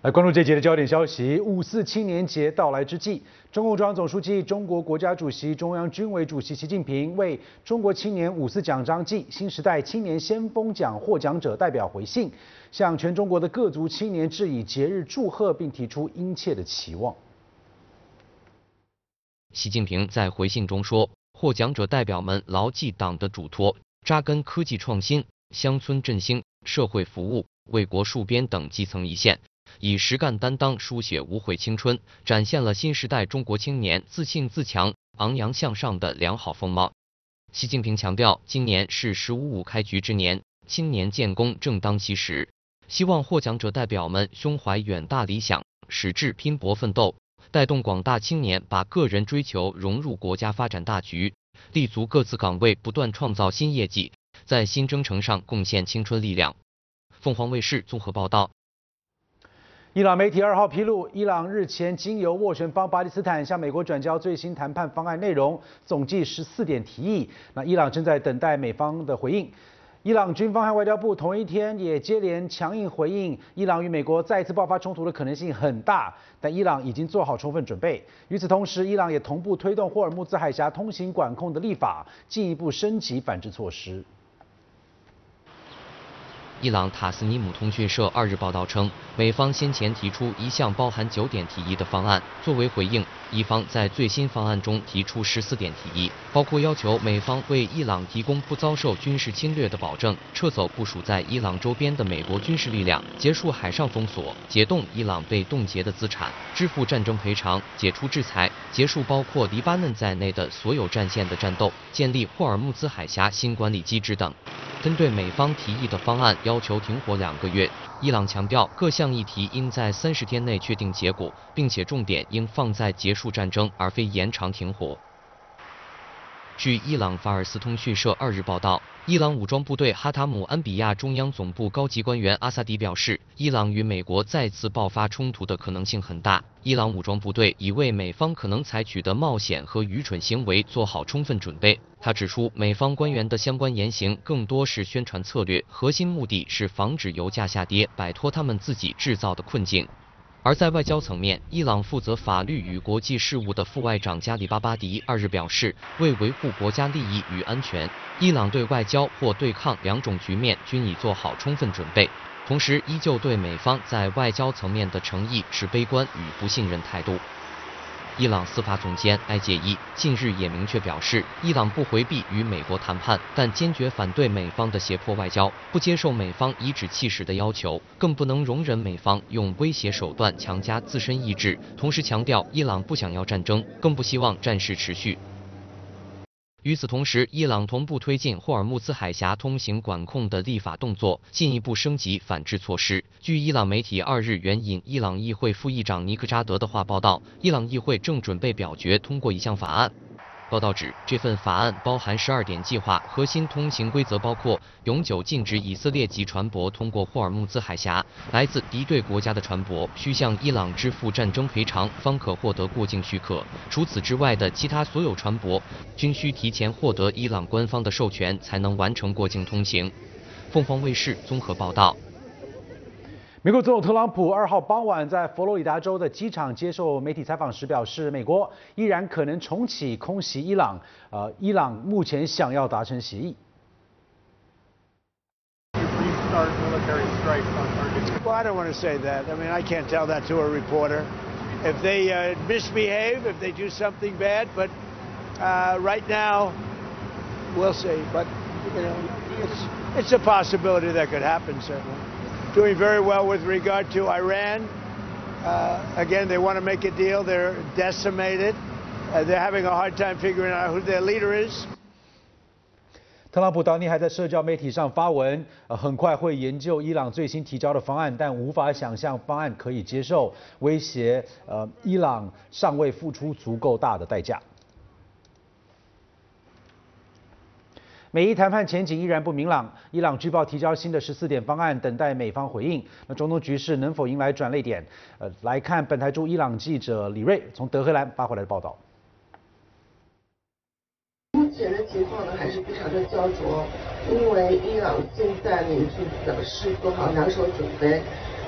来关注这节的焦点消息。5·4青年节到来之际，中共中央总书记、中国国家主席、中央军委主席习近平为中国青年5·4奖章暨新时代青年先锋奖获奖者代表回信，向全中国的各族青年致以节日祝贺，并提出殷切的期望。 习近平在回信中说，获奖者代表们牢记党的嘱托，扎根科技创新、乡村振兴、社会服务、为国戍边等基层一线。以实干担当书写无悔青春，展现了新时代中国青年自信自强、昂扬向上的良好风貌。习近平强调，今年是“15·5”开局之年，青年建功正当其时，希望获奖者代表们胸怀远大理想，矢志拼搏奋斗，带动广大青年把个人追求融入国家发展大局，立足各自岗位，不断创造新业绩，在新征程上贡献青春力量。凤凰卫视综合报道。 伊朗媒体2号披露，伊朗日前经由斡旋方巴基斯坦向美国转交最新谈判方案内容，总计14点提议。那伊朗正在等待美方的回应。伊朗军方和外交部同一天也接连强硬回应，伊朗与美国再次爆发冲突的可能性很大，但伊朗已经做好充分准备。与此同时，伊朗也同步推动霍尔木兹海峡通行管控的立法，进一步升级反制措施。 伊朗塔斯尼姆通讯社2日报道称，美方先前提出一项包含9点提议的方案，作为回应，伊方在最新方案中提出14点提议，包括要求美方为伊朗提供不遭受军事侵略的保证，撤走部署在伊朗周边的美国军事力量，结束海上封锁，解冻伊朗被冻结的资产，支付战争赔偿，解除制裁，结束包括黎巴嫩在内的所有战线的战斗，建立霍尔木兹海峡新管理机制等。针对美方提议的方案，要求停火2个月。伊朗强调，各项议题应在30天内确定结果，并且重点应放在结束战争，而非延长停火。据伊朗法尔斯通讯社2日报道，伊朗武装部队哈塔姆安比亚中央总部高级官员阿萨迪表示，伊朗与美国再次爆发冲突的可能性很大。伊朗武装部队已为美方可能采取的冒险和愚蠢行为做好充分准备。他指出，美方官员的相关言行更多是宣传策略，核心目的是防止油价下跌，摆脱他们自己制造的困境。而在外交层面，伊朗负责法律与国际事务的副外长加里巴巴迪2日表示，为维护国家利益与安全，伊朗对外交或对抗2种局面均已做好充分准备，同时依旧对美方在外交层面的诚意持悲观与不信任态度。伊朗司法总监埃杰伊近日也明确表示，伊朗不回避与美国谈判，但坚决反对美方的胁迫外交，不接受美方颐指气使的要求，更不能容忍美方用威胁手段强加自身意志。同时强调，伊朗不想要战争，更不希望战事持续。与此同时，伊朗同步推进霍尔木兹海峡通行管控的立法动作，进一步升级反制措施。据伊朗媒体2日援引伊朗议会副议长尼克扎德的话报道，伊朗议会正准备表决通过一项法案。报道指，这份法案包含12点计划，核心通行规则包括永久禁止以色列籍船舶通过霍尔木兹海峡，来自敌对国家的船舶需向伊朗支付战争赔偿方可获得过境许可。除此之外的其他所有船舶均需提前获得伊朗官方的授权才能完成过境通行。凤凰卫视综合报道。 美国总统特朗普2号傍晚在佛罗里达州的机场接受媒体采访时表示，美国依然可能重启空袭伊朗，伊朗目前想要达成协议。 Well, I don't want to say that. I mean, I can't tell that to a reporter. If they misbehave, if they do something bad, but right now, we'll see. But you know, it's a possibility that could happen, certainly. Doing very well with regard to Iran. Again, they want to make a deal. They're decimated. They're having a hard time figuring out who their leader is. 特朗普当天还在社交媒体上发文，很快会研究伊朗最新提交的方案，但无法想象方案可以接受，威胁伊朗尚未付出足够大的代价。美伊谈判前景依然不明朗，伊朗据报提交新的14点方案，等待美方回应。那中东局势能否迎来转捩点？来看本台驻伊朗记者李瑞从德黑兰发回来的报道。 目前的情况呢还是非常的焦灼，因为伊朗现在明确表示做好2手准备，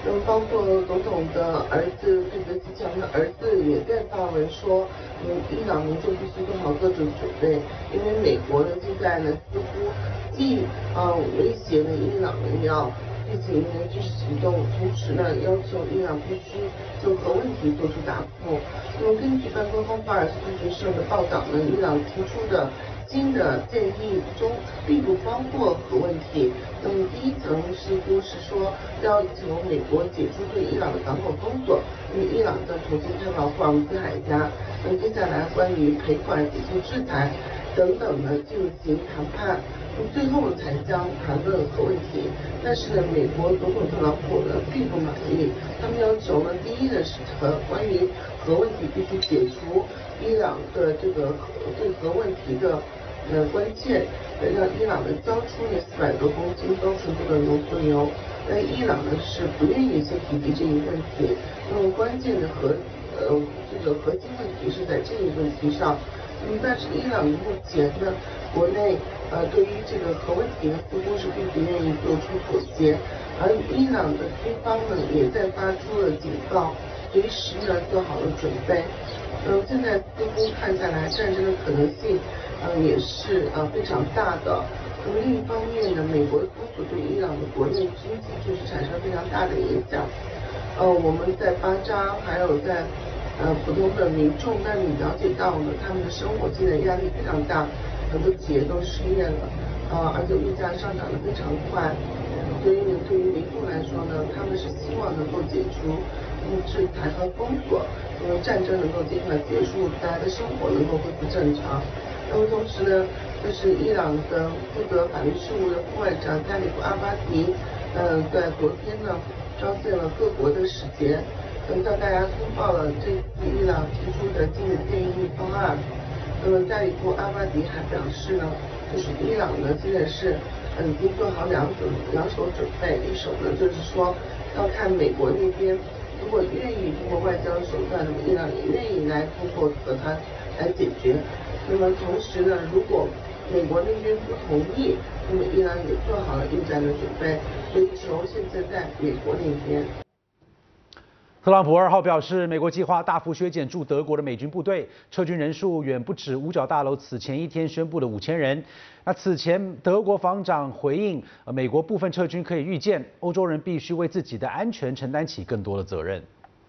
包括总统的儿子佩泽西强的儿子也在发文说，伊朗民众必须做好各种准备，因为美国呢现在呢似乎既威胁了伊朗呢要进行军事行动，同时呢要求伊朗必须就核问题做出答复。那么根据半官方法尔斯通讯社的报道呢，伊朗提出的新的建议中并不包括核问题。那么第一层似乎是说要求美国解除对伊朗的港口封锁，因为伊朗的重新开放霍尔木兹海峡。那么接下来关于赔款、解除制裁等等呢进行谈判，最后才将谈论核问题。但是呢，美国总统特朗普呢并不满意，他们要求呢，第一呢是关于核问题必须解除伊朗的这个对核问题的关切，让伊朗呢交出那400多公斤高纯度的浓缩铀。但伊朗呢是不愿意先提及这一问题。那么关键的这个核心问题是在这一问题上。但是伊朗目前呢，国内对于这个核问题呢，似乎是并不愿意做出妥协，而伊朗的军方呢，也在发出了警告，随时呢做好了准备。现在似乎看下来，战争的可能性也是非常大的。那么另一方面呢，美国的封锁对伊朗的国内经济确实产生非常大的影响。我们在巴扎还有在普通的民众那里了解到呢，他们的生活现在压力非常大，很多企业都失业了，而且物价上涨得非常快，所以呢，对于民众来说呢，他们是希望能够解除制裁和封锁，战争能够尽快结束，大家的生活能够恢复正常。那么同时呢，就是伊朗的负责法律事务的副外长加里夫阿巴迪，在昨天呢召见了各国的使节。向大家通报了这次伊朗提出的经济建议方案。那么加里夫阿巴迪还表示呢，就是伊朗呢现在是已经做好两手准备，一手呢就是说要看美国那边如果愿意通过外交手段，那么伊朗也愿意来通过和谈来解决。那么同时呢，如果美国那边不同意，那么伊朗也做好了应战的准备，所以球现在在美国那边。 特朗普2号表示，美国计划大幅削减驻德国的美军部队，撤军人数远不止五角大楼此前一天宣布的5000人。那此前德国防长回应，美国部分撤军可以预见，欧洲人必须为自己的安全承担起更多的责任。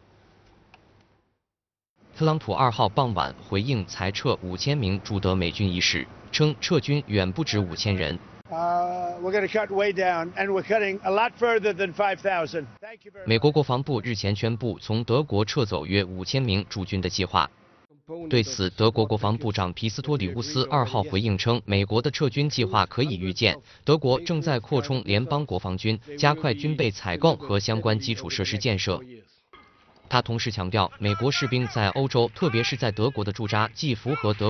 特朗普2号傍晚回应裁撤5000名驻德美军一事，称撤军远不止5000人。 We're going to cut way down, and we're cutting a lot further than 5,000. 美国国防部日前宣布从德国撤走约5000名驻军的计划。对此，德国国防部长皮斯托里乌斯2号回应称，美国的撤军计划可以预见，德国正在扩充联邦国防军，加快军备采购和相关基础设施建设。他同时强调，美国士兵在欧洲，特别是在德国的驻扎，既符合德